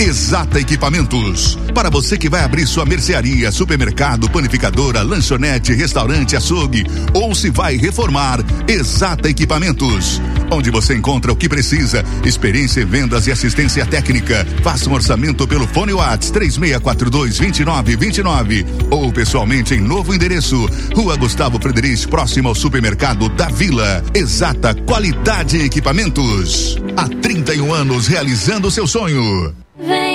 Exata Equipamentos. Para você que vai abrir sua mercearia, supermercado, panificadora, lanchonete, restaurante, açougue ou se vai reformar, Exata Equipamentos. Onde você encontra o que precisa, experiência em vendas e assistência técnica. Faça um orçamento pelo fone WhatsApp 3642-2929 ou pessoalmente em novo endereço, Rua Gustavo Frederic, próximo ao supermercado da Vila. Exata Qualidade em Equipamentos. Há 31 anos realizando o seu sonho.